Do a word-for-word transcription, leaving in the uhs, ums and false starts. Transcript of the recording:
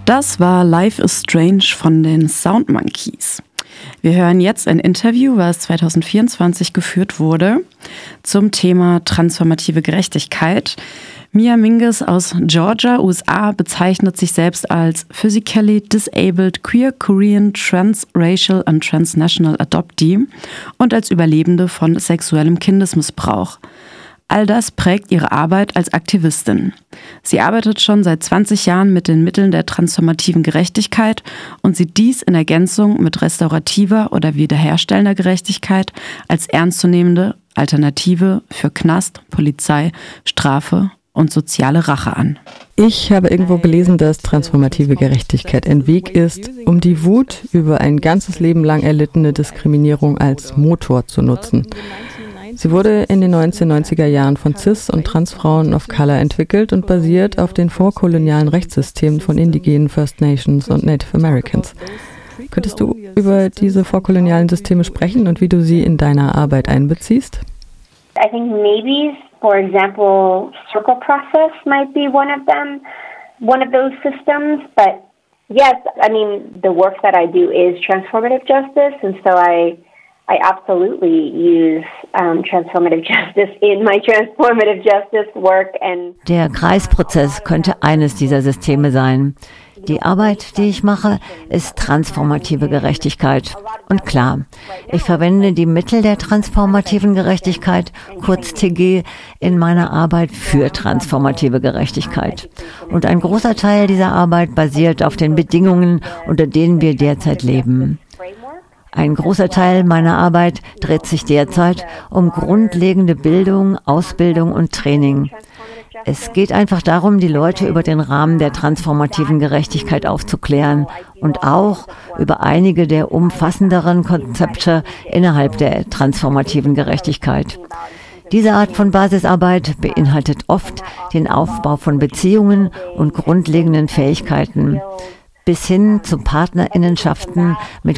Das war Life is Strange von den Sound Monkeys. Wir hören jetzt ein Interview, was zwanzig vierundzwanzig geführt wurde, zum Thema transformative Gerechtigkeit. Mia Mingus aus Georgia, U S A, bezeichnet sich selbst als Physically Disabled Queer Korean Transracial and Transnational Adoptee und als Überlebende von sexuellem Kindesmissbrauch. All das prägt ihre Arbeit als Aktivistin. Sie arbeitet schon seit zwanzig Jahren mit den Mitteln der transformativen Gerechtigkeit und sieht dies in Ergänzung mit restaurativer oder wiederherstellender Gerechtigkeit als ernstzunehmende Alternative für Knast, Polizei, Strafe und soziale Rache an. Ich habe irgendwo gelesen, dass transformative Gerechtigkeit ein Weg ist, um die Wut über ein ganzes Leben lang erlittene Diskriminierung als Motor zu nutzen. Sie wurde in den neunzehnhundertneunziger Jahren von Cis- und Transfrauen of Color entwickelt und basiert auf den vorkolonialen Rechtssystemen von indigenen First Nations und Native Americans. Könntest du über diese vorkolonialen Systeme sprechen und wie du sie in deiner Arbeit einbeziehst? I think maybe, for example, circle process might be one of them, one of those systems. But yes, I mean, the work that I do is transformative justice, and so I I absolutely use um, transformative justice in my transformative justice work. And der Kreisprozess könnte eines dieser Systeme sein. Die Arbeit, die ich mache, ist transformative Gerechtigkeit. Und klar, ich verwende die Mittel der transformativen Gerechtigkeit, kurz T G, in meiner Arbeit für transformative Gerechtigkeit. Und ein großer Teil dieser Arbeit basiert auf den Bedingungen, unter denen wir derzeit leben. Ein großer Teil meiner Arbeit dreht sich derzeit um grundlegende Bildung, Ausbildung und Training. Es geht einfach darum, die Leute über den Rahmen der transformativen Gerechtigkeit aufzuklären und auch über einige der umfassenderen Konzepte innerhalb der transformativen Gerechtigkeit. Diese Art von Basisarbeit beinhaltet oft den Aufbau von Beziehungen und grundlegenden Fähigkeiten, bis hin zu PartnerInnenschaften mit